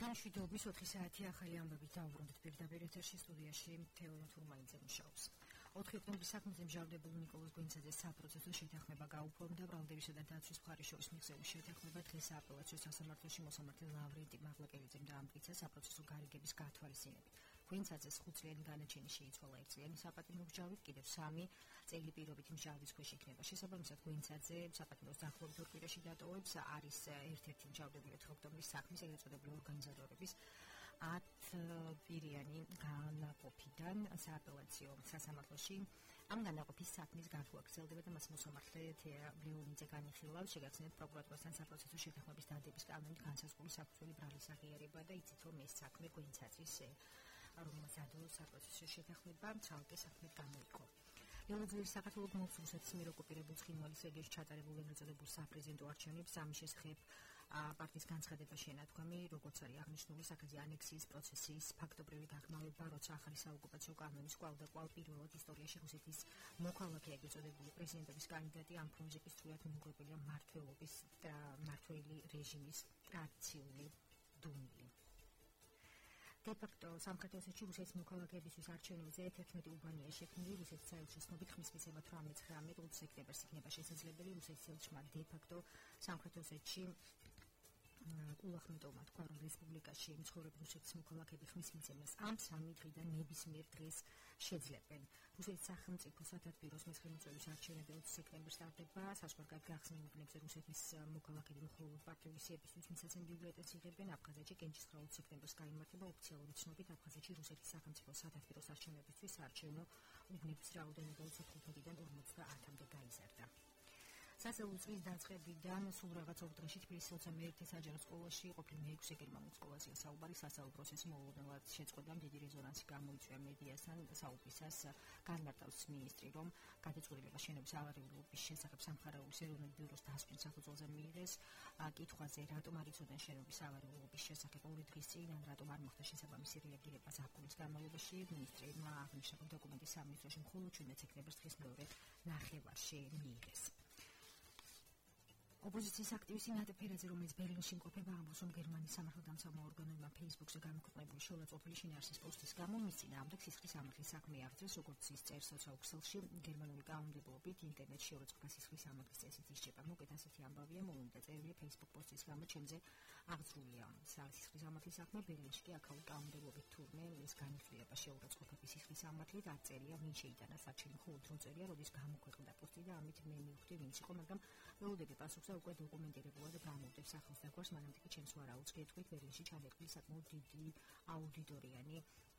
მშვიდობის 4 საათი ახალი ამბებით დაუბრუნდით პირდაპირ ეთერში სტუდიაში თეოდორ თურმაიძე მუშაობს. 4 ოქტომბრის საქმეზე მჟავდებულ ნიკოლოზ გვინცაძეს საპროცესო შეთანხმება გაუფორმდა. ბრალდებისა და დაცვის მხარის შორის მიღწეული შეთანხმება დღეს სააპელაციო სასამართლოში მოსამართლე ლავრენტი მაღლაკელიძემ დაამტკიცა საპროცესო გარიგების გათვალისწინებით. გვინცაძეს 5 წლიანი განაჩენი შეიცვალა 1 წლიანი საპატიმრო მჟავით, კიდევ 3 წელი პირობითი მჟავის ქვეშ იქნება. შესაბამისად, გვინცაძე საპატიმროს დაახლოებით 2 კვირაში დატოვებს. არის ერთ-ერთი მჟავდებული 4 ოქტომბრის საქმის ეგრეთ წოდებული ორგანიზატორების 10 პირიანი განაყოფიდან სააპელაციო სასამართლოში ამ განაყოფის საქმის გათვლა გრძელდება და მას მოსამართლე ლეონიძე განიხილავს. შეგახსენებთ, პროკურატურასთან საპროცესო შეთანხმების დადების კანონით განსაზღვრული საფუძველი ბრალის აღიარება და იცით, რომ ეს საქმე გვინცაძის რომელსაც ადოს საპროცესო შეთანხმება ცალკე საქმედ გამოიყო. ლეონიძის საქართველოს მოხს რუსეთის მიერ ოკუპირებულ ცხინვალის რეგიონში ჩატარებულ ეგრეთ წოდებულ საპრეზიდენტო არჩევნებს ამის შესახებ პარტიის განცხადება შენათქვამი, როგორც არის აღნიშნული საკაზი ანექსიის პროცესის ფაქტობრივი გაღრმავება, როცა ახალი საოკუპაციო კანონის კვალ და კვალ პირველად ისტორიაში რუსეთის მოქალაქე ეგრეთ წოდებული პრეზიდენტობის კანდიდატი ამ ფრონტის სრულად მიუღებელია მმართველი რეჟიმის ტრადიციული დუმილი. დე-ფაქტო სამხრეთ ოსეთში რუსეთის მოქალაქეებისთვის არჩევნებზე 11 უბანია შექმნილი. რუსეთის საელჩოს ცნობით ხმის მიცემა 18 სექტემბერს იქნება შესაძლებელი. რუსეთის ელჩმა დე-ფაქტო სამხრეთ ოსეთში კულახმეტოვმა თქვა, რომ რესპუბლიკაში მცხოვრები რუსეთის მოქალაქეები ხმის მიცემას ამ 3 დღიდან ნებისმიერ დღეს შეძლებენ. რუსეთის სახელმწიფო სათათბიროს მეცხრე მოწვევის არჩევნები 20 სექტემბერს ტარდება. საზღვარგარეთ გახსნილ უბნებზე რუსეთის მოქალაქეები მხოლოდ პარტიული სიებისთვის მისაცემ ბიულეტენს იღებენ. აფხაზეთში კენჭისყრა 20 სექტემბერს გაიმართება. ოფიციალური ცნობით აფხაზეთში რუსეთის სახელმწიფო სათათბიროს არჩევნებისთვის საარჩევნო უბნების რაოდენობა 25-დან 50-მდე გაიზარდა. სასწავლო წლის დაწყებიდან სულ რაღაც 2 დღეში თბილისის 21 საჯარო სკოლაში ყოფილი მე-6 გერმანულ სკოლაზეა საუბარი. სასწავლო პროცესი მოულოდნელად შეწყვეტა. დიდი რეზონანსი გამოიწვია მედიასთან საუბრისას. განმარტავს მინისტრი, რომ გადაწყვეტილება შენობის ავარიულობის შესახებ სამხარაულის ეროვნულ ბიუროს დასკვნის საფუძველზე მიიღეს. კითხვაზე, რატომ არ იცოდნენ შენობის ავარიულობის შესახებ 2 დღის წინ, ან რატომ არ მოხდა შესაბამისი რეაგირება ზაფხულის განმავლობაში, მინისტრმა აღნიშნა, რომ დოკუმენტი სამინისტროში მხოლოდ 17 სექტემბერს დღის მეორე ნახევარში მიიღეს. ოპოზიციის აქტივისტი ნატე ფერაძე, რომელიც ბერლინში იმყოფება, ამბობს, რომ გერმანიის სამართალდამცავმა ორგანოებმა Facebook-ზე გამოქვეყნებული შეურაცხყოფილი შინაარსის პოსტის გამო მის წინააღმდეგ სისხლის სამართლის საქმე აღძრეს, როგორც ის წერს სოციალურ გერმანული კანონმდებლობით ინტერნეტში შეურაცხყოფა სისხლის სამართლის წესით ისჯება. მოკეთ ასეთი ამბავია მოუნდა წერილი Facebook პოსტის გამო ჩემზე აღძრულია სისხლის სამართლის საქმე. ბერლინში კი აქაური კანონმდებლობით თურმე ეს განიხილება შეურაცხყოფების სისხლის სამართლით არ წერია, ვინ შეიტანა საჩინო, მხოლოდ რომ წერია, როდის გამოქვეყნდა პოსტი და ამით მე მივხვდი ვინც იყო, მაგრამ ველოდები პასუხს უკვე დოკუმენტირებულად გამოვდებს ახალს დაგვარს, მანამდე კი ჩემს ვარ აუწყიეთქვით ბერლინში ჩადერგილი საკმაოდ დიდი აუდიტორიანი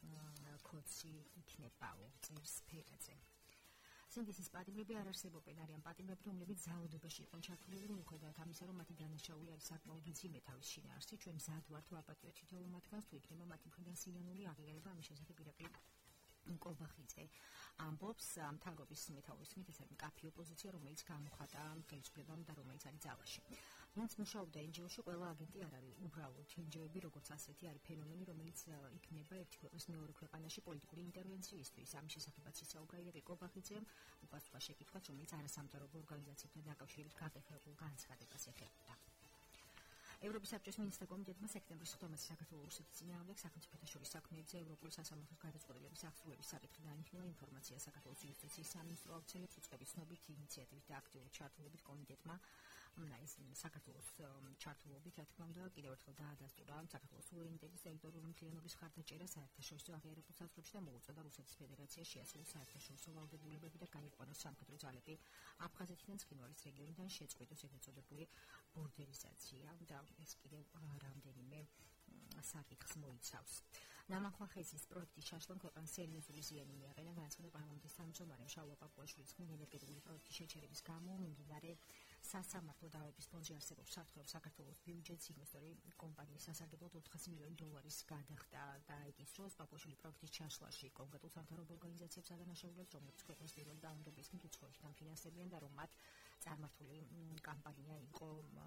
კოცი იქნებაო, წერს ფერაძე. სინდისის პატიმრები არ არსებობენ, არიან პატიმრები, რომლებიც ძალადობაში იყვნენ ჩართულები, მიუხედავად ამისა, რომ მათი დანაშაული არის საკმაოდ მძიმე თავის შინაარსით. ჩვენ მზად ვართ ვაპატიოთ თითოეულ მათგანს, თუ იქნება მათი მხრიდან სინანული აღიარება, ამის შესახებ პირდაპირ კობახიძე ამბობს. მთავრობის მეთაურის თქმით, ეს არის მკაფიო პოზიცია, რომელიც გამოხატა ხელისუფლებამ და რომელიც არის ძალაში. ვინც მუშაობდა NGO-ში, ყველა აგენტი არ არის უბრალოდ NGO-ები, როგორც ასეთი არის ფენომენი, რომელიც იქნება ერთი ქვეყნის მეორე ქვეყანაში პოლიტიკური ინტერვენციისთვის. ამის შესახებაც ისაუბრა ირაკლი კობახიძემ, უპასუხა შეკითხვას, რომელიც არასამთავრობო ორგანიზაციებთან დაკავშირებით გაგეხებულ განცხადებას ეხებოდა. ევროპის საბჭოს მინისტრთა კომიტეტმა სექტემბრის 19-ზე საქართველოს რუსეთის წინააღმდეგ სახელმწიფოთა შორის საქმეებზე ევროპული სასამართლოს გადაწყვეტილების აღსრულების საკითხი განიხილა. ინფორმაცია საქართველოს იუსტიციის სამინისტრო აუცილებს უწყების ცნობით, ინიციატივით და აქტიური ჩართულობით კომიტეტმა ეს საქართველოს ჩართულობით, რა თქმა უნდა, კიდევ ერთხელ დაადასტურა საქართველოს სუვერენიტეტის ტერიტორიული მთლიანობის მხარდაჭერა საერთაშორისო აღიარებულ საზღვრებში და მოუწოდა რუსეთის ფედერაციაში შეასრულოს საერთაშორისო ვალდებულებები და გაიყვანოს სამხედრო ძალები აფხაზეთიდან ცხინვალის რეგიონიდან შეწყვეტოს ეგრეთ წოდებული ბორდერიზაცია და ეს კიდევ რამდენიმე საკითხს მოიცავს. ნამანხვახეთის პროექტის შაშლამ ქვეყანას სერიოზული ზიანი მიაყენა. განაცხადა პარლამენტის თავმჯდომარე მშალვა პაპუაშვილის თქმით, ენერგეტიკული პროექტის შეჩერების გამო მიმდინარე სასამართლო დავების ფონდში არსებობს საფრთხე, საქართველოს ბიუჯეტს ინვესტორი კომპანიის სასარგებლოდ $400 მილიონი გადახდა და ეკისროს პაპუაშვილი პროექტის ჩაშლაში კონკრეტულ სამთავრობო ორგანიზაციებს ადანაშაულებს, რომლებიც ქვეყნის პირველი დაუნდობის უცხოეთში დამფინანსებიან და რომ მათ წარმართული კამპანია იყო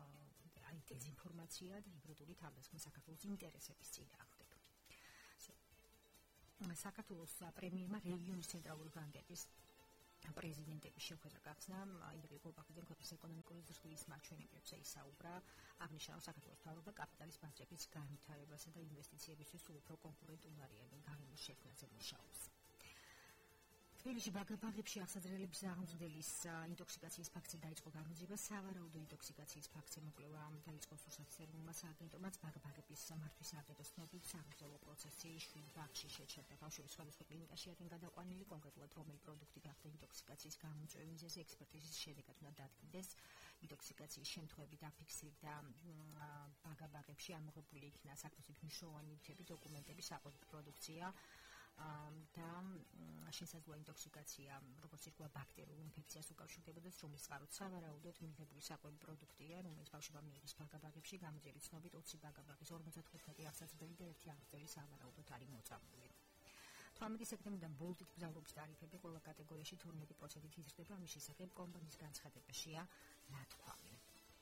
დეზინფორმაცია და ჰიბრიდული თავდასხმა საქართველოს ინტერესების წინააღმდეგ. საქართველოს პრემიერმა რეგიონის ცენტრალური ბანკების პრეზიდენტების შეხვედრა გახსნა, ირაკლი გულბახიძემ ქვეყნის ეკონომიკური ზრდის მაჩვენებლებზე ისაუბრა, აღნიშნა, რომ საქართველოს მთავრობა კაპიტალის ბანკების განვითარებასა და ინვესტიციებისთვის სულ უფრო კონკურენტულარიანი გარემოს შექმნაზე მუშაობს. თბილისში ბაღებში აღსაძრელების აღმზრდელის ინტოქსიკაციის ფაქტზე დაიწყო გამოძიება, სავარაუდო ინტოქსიკაციის ფაქტზე მოკვლევა დაიწყო რუსეთის ეროვნულმა სააგენტომაც ბაღების მართვის სააგენტოს ცნობით სამართლო პროცესი 7 ბაღში შეჩერდა. ბავშვების სხვადასხვა კლინიკაში არიან გადაყვანილი, კონკრეტულად რომელი პროდუქტი გახდა ინტოქსიკაციის გამომწვევი მიზეზი ექსპერტიზის შედეგად უნდა დადგინდეს. ინტოქსიკაციის შემთხვევები დაფიქსირდა ბაღებში ამოღებული იქნა საქმისით მნიშვნელოვანი ნივთები, დოკუმენტები, საკვები პროდუქცია და შესაძლოა ინტოქსიკაცია, როგორც ირგვა ბაქტერიულ ინფექციას უკავშირდებოდეს, რომლის წყაროც სავარაუდოდ მიღებული საკვები პროდუქტია, რომელიც ბავშვებმა მიიღეს ბაღებში, გამოძიების ცნობით 20 ბაღის 55 აღსაძრელი და 1 აღზრდელი სავარაუდოდ არის მოწამული. 18 სექტემბრიდან ბოლტით მგზავრობის ტარიფები ყველა კატეგორიაში 12%-ით იზრდება, მის შესახებ კომპანიის განცხადებაშია ნათქვამი.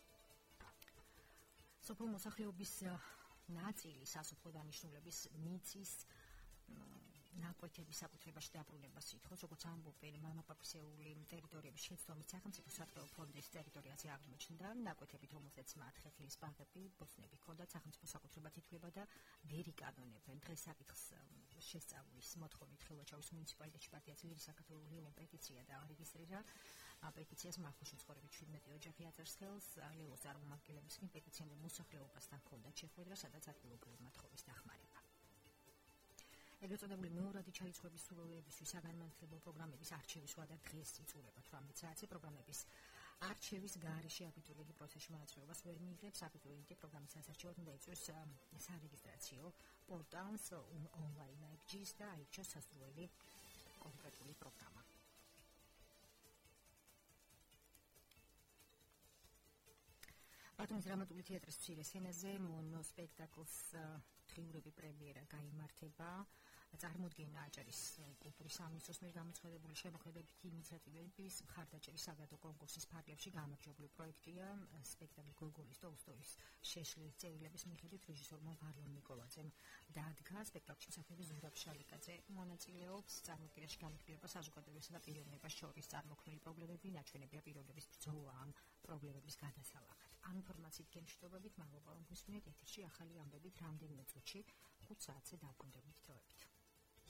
სოფელ მოსახლეობის ნაწილი სასოფლო დანიშნულების მიწის ნაკვეთების საკუთრებაში დაბრუნებას ითხოვს, როგორც ამბობენ მამაპაპისეული ტერიტორიების შეცდომით სახელმწიფო სატყეო ფონდის ტერიტორიაზე აღმოჩნდა ნაკვეთებით, რომელზეც მათ ხეხილის ბაღები, ბოსტნები ჰქონდათ, სახელმწიფო საკუთრებად ითვლება და ვერ იკანონებენ. დღეს საკითხს შესწავლის მოთხოვნით ხილვაჩავის მუნიციპალიტეტში პარტია ძლიერი საქართველოს ლეონ პეტიცია დაარეგისტრირა. პეტიციას მახუშინ ცხოვრებით 17 ოჯახი აწერს ხელს. ლეოს წარმომადგენლების მიერ პეტიციამდე მოსახლეობასთან ჰქონდათ შეხვედრა, სადაც ადგილობრივმა თხოვეს დახმარება. ეგრეთ წოდებული მეორადი ჩარიცხვების სრულებისთვის საგანმანათლებლო პროგრამების არჩევის ვადა დღეს იწურება 18 საათზე. პროგრამების არჩევის გარეშე აბიტურიენტი პროცესში მონაწილეობას ვერ მიიღებს. აბიტურიენტი პროგრამის ასარჩევად უნდა იწვევს სარეგისტრაციო პორტალს ონლაინ აირჩიოს და აირჩიოს სასურველი კონკრეტული პროგრამა. ბათუმის დრამატული თეატრის მცირე სცენაზე მონოსპექტაკლს დღიურები პრემიერა გაიმართება. წარმოდგენა აჭარის კულტურის სამინისტროს მიერ გამოცხადებული შემოქმედებითი ინიციატივების მხარდაჭერის საგადო კონკურსის ფარგლებში გამარჯვებული პროექტია. სპექტაკლი გოგოლის ტოლსტოის შეშლილის წერილების მიხედვით რეჟისორმა ვარლამ ნიკოლაძემ დადგა. სპექტაკლში მსახიობი ზურაბ შალიკაძე მონაწილეობს. წარმოდგენაში განიხილება საზოგადოებასა და პიროვნებას შორის წარმოქმნილი პრობლემები, ნაჩვენებია პიროვნების ბრძოლა ამ პრობლემების გადასალახად. ამ ინფორმაციით გემშვიდობებით, მადლობა რომ გვისმენთ ეთერში ახალი ამბებით რამდენიმე წუთში 5 საათზე დაბრუნდებით თვეებით.